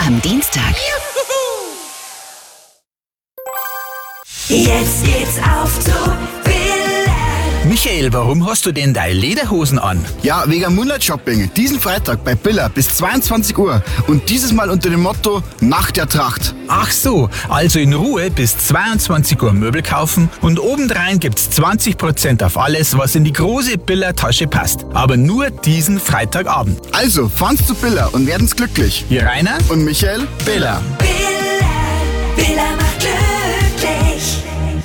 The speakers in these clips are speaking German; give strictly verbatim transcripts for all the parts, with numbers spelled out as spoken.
am Dienstag. Jetzt geht's auf zu Michael, warum hast du denn deine Lederhosen an? Ja, wegen Moonlight Shopping. Diesen Freitag bei Billa bis zweiundzwanzig Uhr. Und dieses Mal unter dem Motto Nacht der Tracht. Ach so, also in Ruhe bis zweiundzwanzig Uhr Möbel kaufen und obendrein gibt's zwanzig Prozent auf alles, was in die große Billa-Tasche passt. Aber nur diesen Freitagabend. Also, fahren's zu Billa und werden's glücklich. Hier Rainer und Michael. Billa. Billa, Billa macht glücklich.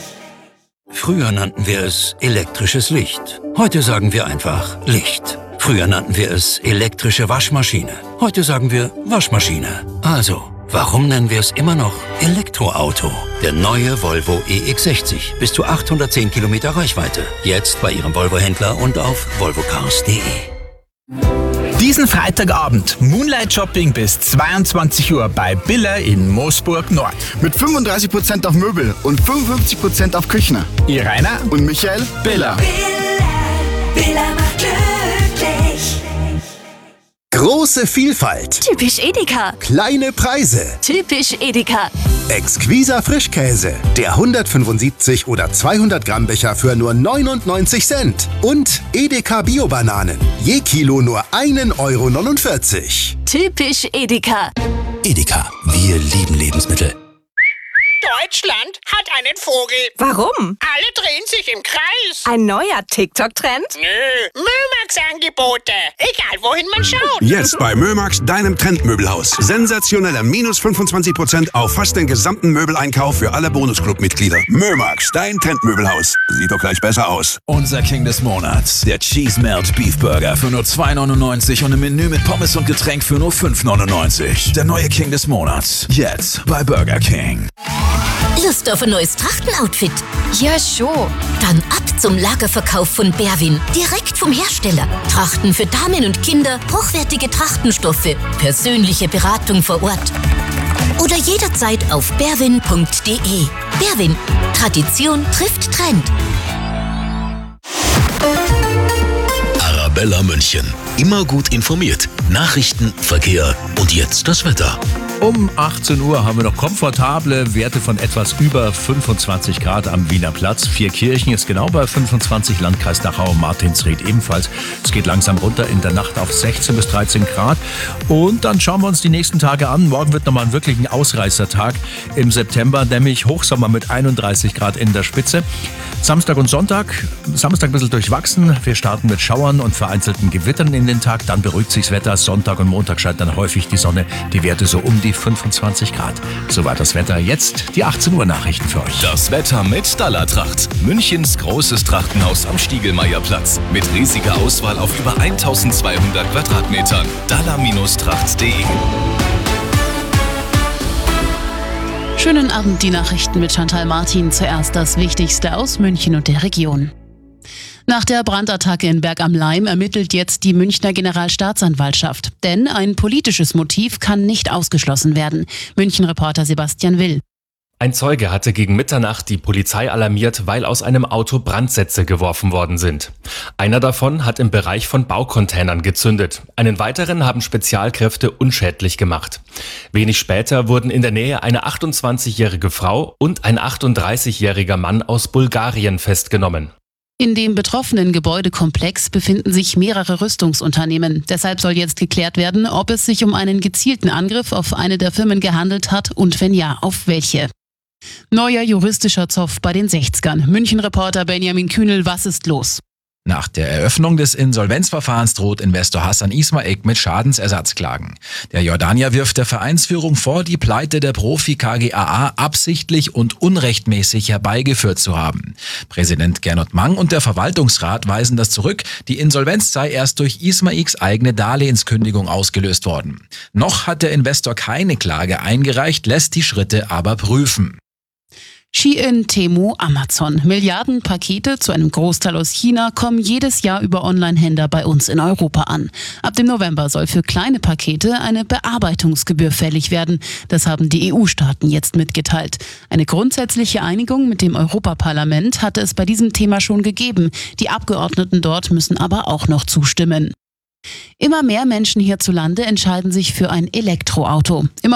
Früher nannten wir es elektrisches Licht. Heute sagen wir einfach Licht. Früher nannten wir es elektrische Waschmaschine. Heute sagen wir Waschmaschine. Also, warum nennen wir es immer noch Elektroauto? Der neue Volvo E X sechzig. Bis zu achthundertzehn Kilometer Reichweite. Jetzt bei Ihrem Volvo-Händler und auf volvo cars punkt de. Diesen Freitagabend Moonlight Shopping bis zweiundzwanzig Uhr bei Billa in Moosburg Nord. Mit fünfunddreißig Prozent auf Möbel und fünfundfünfzig Prozent auf Küchen. Ihr Rainer und Michael. Billa. Billa, Billa macht glücklich. Große Vielfalt. Typisch Edeka. Kleine Preise. Typisch Edeka. Exquiser Frischkäse. Der hundertfünfundsiebzig oder zweihundert Gramm Becher für nur neunundneunzig Cent. Und Edeka Bio-Bananen. Je Kilo nur ein Euro neunundvierzig. Typisch Edeka. Edeka. Wir lieben Lebensmittel. Deutschland hat einen Vogel. Warum? Alle drehen sich im Kreis. Ein neuer TikTok-Trend? Nö, Mömax-Angebote. Egal, wohin man schaut. Jetzt bei Mömax, deinem Trendmöbelhaus. Sensationelle minus fünfundzwanzig Prozent auf fast den gesamten Möbeleinkauf für alle Bonusclub-Mitglieder. Mömax, dein Trendmöbelhaus. Sieht doch gleich besser aus. Unser King des Monats. Der Cheese Melt Beef Burger für nur zwei neunundneunzig und ein Menü mit Pommes und Getränk für nur fünf neunundneunzig. Der neue King des Monats. Jetzt bei Burger King. Lust auf ein neues Trachtenoutfit? Ja, schon. Dann ab zum Lagerverkauf von Berwin. Direkt vom Hersteller. Trachten für Damen und Kinder, hochwertige Trachtenstoffe, persönliche Beratung vor Ort. Oder jederzeit auf berwin punkt de. Berwin. Tradition trifft Trend. Arabella München. Immer gut informiert. Nachrichten, Verkehr und jetzt das Wetter. Um achtzehn Uhr haben wir noch komfortable Werte von etwas über fünfundzwanzig Grad am Wiener Platz. Vierkirchen ist genau bei fünfundzwanzig, Landkreis Dachau, Martinsried ebenfalls. Es geht langsam runter in der Nacht auf sechzehn bis dreizehn Grad. Und dann schauen wir uns die nächsten Tage an. Morgen wird nochmal ein wirklichen Ausreißertag im September, nämlich Hochsommer mit einunddreißig Grad in der Spitze. Samstag und Sonntag, Samstag ein bisschen durchwachsen. Wir starten mit Schauern und vereinzelten Gewittern in den Tag. Dann beruhigt sich das Wetter. Sonntag und Montag scheint dann häufig die Sonne. Die Werte so um die fünfundzwanzig Grad. Soweit das Wetter. Jetzt die achtzehn Uhr Nachrichten für euch. Das Wetter mit Stalla-Tracht. Münchens großes Trachtenhaus am Stiegelmeierplatz. Mit riesiger Auswahl auf über eintausendzweihundert Quadratmetern. dalla tracht punkt de. Schönen Abend, die Nachrichten mit Chantal Martin. Zuerst das Wichtigste aus München und der Region. Nach der Brandattacke in Berg am Laim ermittelt jetzt die Münchner Generalstaatsanwaltschaft. Denn ein politisches Motiv kann nicht ausgeschlossen werden. München-Reporter Sebastian Will. Ein Zeuge hatte gegen Mitternacht die Polizei alarmiert, weil aus einem Auto Brandsätze geworfen worden sind. Einer davon hat im Bereich von Baucontainern gezündet. Einen weiteren haben Spezialkräfte unschädlich gemacht. Wenig später wurden in der Nähe eine achtundzwanzigjährige Frau und ein achtunddreißigjähriger Mann aus Bulgarien festgenommen. In dem betroffenen Gebäudekomplex befinden sich mehrere Rüstungsunternehmen. Deshalb soll jetzt geklärt werden, ob es sich um einen gezielten Angriff auf eine der Firmen gehandelt hat und wenn ja, auf welche. Neuer juristischer Zoff bei den sechzigern. München-Reporter Benjamin Kühnel, was ist los? Nach der Eröffnung des Insolvenzverfahrens droht Investor Hassan Ismail mit Schadensersatzklagen. Der Jordanier wirft der Vereinsführung vor, die Pleite der Profi-K G A A absichtlich und unrechtmäßig herbeigeführt zu haben. Präsident Gernot Mang und der Verwaltungsrat weisen das zurück. Die Insolvenz sei erst durch Ismails eigene Darlehenskündigung ausgelöst worden. Noch hat der Investor keine Klage eingereicht, lässt die Schritte aber prüfen. Shein, Temu, Amazon. Milliardenpakete, zu einem Großteil aus China, kommen jedes Jahr über Online-Händler bei uns in Europa an. Ab dem November soll für kleine Pakete eine Bearbeitungsgebühr fällig werden. Das haben die E U-Staaten jetzt mitgeteilt. Eine grundsätzliche Einigung mit dem Europaparlament hatte es bei diesem Thema schon gegeben. Die Abgeordneten dort müssen aber auch noch zustimmen. Immer mehr Menschen hierzulande entscheiden sich für ein Elektroauto. Immer